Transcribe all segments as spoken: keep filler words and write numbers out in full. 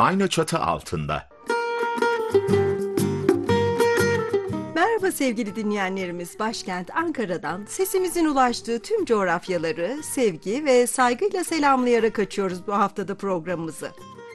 aynı çatı altında. Merhaba sevgili dinleyenlerimiz, başkent Ankara'dan sesimizin ulaştığı tüm coğrafyaları sevgi ve saygıyla selamlayarak açıyoruz bu haftada programımızı.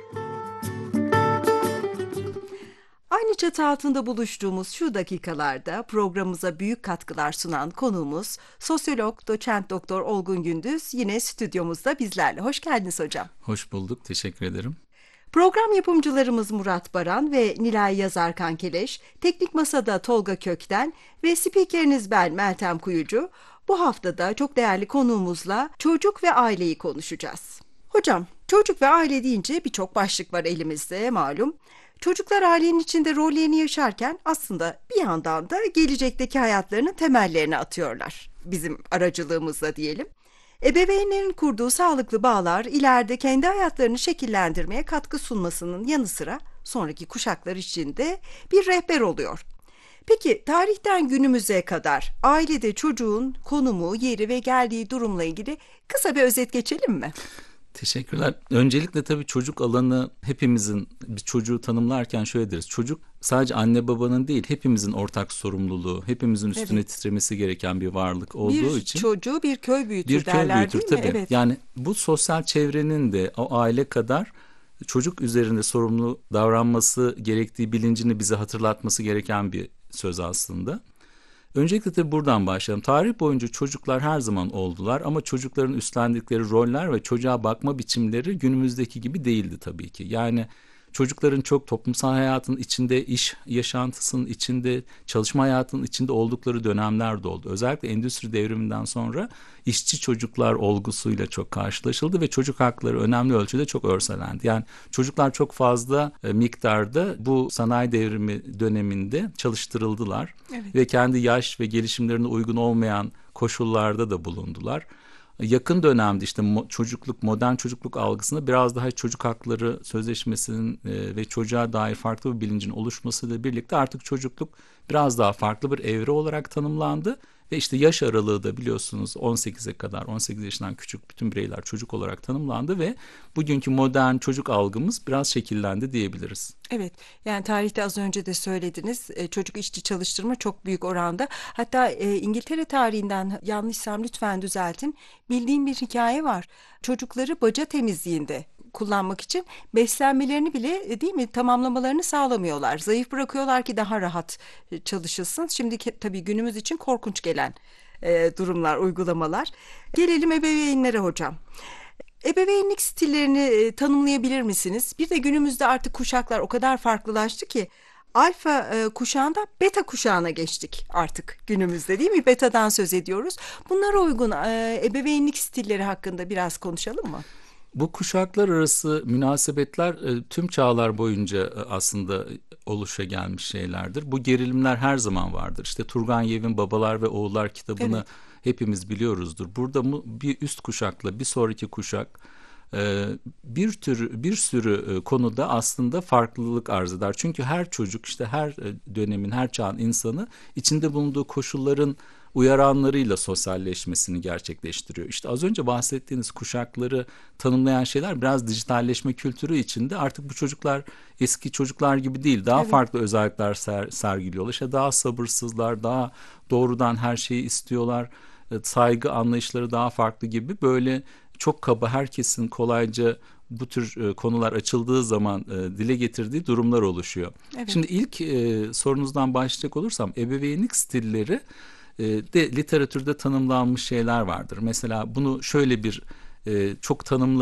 Aynı çatı altında buluştuğumuz şu dakikalarda programımıza büyük katkılar sunan konuğumuz sosyolog, doçent doktor Olgun Gündüz yine stüdyomuzda bizlerle. Hoş geldiniz hocam. Hoş bulduk, teşekkür ederim. Program yapımcılarımız Murat Baran ve Nilay Yazar Kankeleş, teknik masada Tolga Kökten ve spikeriniz ben Meltem Kuyucu. Bu haftada çok değerli konuğumuzla çocuk ve aileyi konuşacağız. Hocam, çocuk ve aile deyince birçok başlık var elimizde malum. Çocuklar ailenin içinde rollerini yaşarken aslında bir yandan da gelecekteki hayatlarının temellerini atıyorlar. Bizim aracılığımızla diyelim. Ebeveynlerin kurduğu sağlıklı bağlar ileride kendi hayatlarını şekillendirmeye katkı sunmasının yanı sıra sonraki kuşaklar için de bir rehber oluyor. Peki tarihten günümüze kadar ailede çocuğun konumu, yeri ve geldiği durumla ilgili kısa bir özet geçelim mi? Teşekkürler. Öncelikle tabii çocuk alanı hepimizin, bir çocuğu tanımlarken şöyle deriz. Çocuk sadece anne babanın değil, hepimizin ortak sorumluluğu, hepimizin üstüne Evet. titremesi gereken bir varlık olduğu Bir için. çocuğu bir köy büyütür Bir köy derler büyütür değil mi? tabii. Evet. Yani bu sosyal çevrenin de o aile kadar çocuk üzerinde sorumlu davranması gerektiği bilincini bize hatırlatması gereken bir söz aslında. Öncelikle tabii buradan başlayalım. Tarih boyunca çocuklar her zaman oldular ama çocukların üstlendikleri roller ve çocuğa bakma biçimleri günümüzdeki gibi değildi tabii ki. Yani çocukların çok toplumsal hayatın içinde, iş yaşantısının içinde, çalışma hayatının içinde oldukları dönemler de oldu. Özellikle endüstri devriminden sonra işçi çocuklar olgusuyla çok karşılaşıldı ve çocuk hakları önemli ölçüde çok örselendi. Yani çocuklar çok fazla e, miktarda bu sanayi devrimi döneminde çalıştırıldılar. Evet. Ve kendi yaş ve gelişimlerine uygun olmayan koşullarda da bulundular. Yakın dönemde işte mo- çocukluk, modern çocukluk algısında biraz daha çocuk hakları sözleşmesinin e, ve çocuğa dair farklı bir bilincin oluşmasıyla birlikte artık çocukluk biraz daha farklı bir evre olarak tanımlandı. Ve işte yaş aralığı da biliyorsunuz on sekize kadar, on sekiz yaşından küçük bütün bireyler çocuk olarak tanımlandı ve bugünkü modern çocuk algımız biraz şekillendi diyebiliriz. Evet, yani tarihte az önce de söylediniz, e, çocuk işçi çalıştırma çok büyük oranda. Hatta e, İngiltere tarihinden yanlışsam lütfen düzeltin. Bildiğim bir hikaye var. Çocukları baca temizliğinde kullanmak için beslenmelerini bile e, değil mi tamamlamalarını sağlamıyorlar. Zayıf bırakıyorlar ki daha rahat e, çalışılsın. Şimdi tabii günümüz için korkunç gelen e, durumlar, uygulamalar. Gelelim ebeveynlere hocam. Ebeveynlik stillerini e, tanımlayabilir misiniz? Bir de günümüzde artık kuşaklar o kadar farklılaştı ki alfa e, kuşağında beta kuşağına geçtik artık günümüzde değil mi? Betadan söz ediyoruz. Bunlara uygun e, ebeveynlik stilleri hakkında biraz konuşalım mı? Bu kuşaklar arası münasebetler e, tüm çağlar boyunca e, aslında oluşa gelmiş şeylerdir. Bu gerilimler her zaman vardır. İşte Turgenev'in Babalar ve Oğullar kitabını Evet. hepimiz biliyoruzdur. Burada mu, bir üst kuşakla bir sonraki kuşak e, bir tür bir sürü e, konuda aslında farklılık arz eder. Çünkü her çocuk işte her e, dönemin, her çağın insanı içinde bulunduğu koşulların uyaranlarıyla sosyalleşmesini gerçekleştiriyor. İşte az önce bahsettiğiniz kuşakları tanımlayan şeyler biraz dijitalleşme kültürü içinde artık bu çocuklar eski çocuklar gibi değil. Daha Evet. farklı özellikler ser, sergiliyorlar. İşte daha sabırsızlar, daha doğrudan her şeyi istiyorlar. E, Saygı anlayışları daha farklı gibi böyle çok kaba herkesin kolayca bu tür e, konular açıldığı zaman e, dile getirdiği durumlar oluşuyor. Evet. Şimdi ilk e, sorunuzdan başlayacak olursam ebeveynlik stilleri e, de literatürde tanımlanmış şeyler vardır. Mesela bunu şöyle bir e, çok tanımlı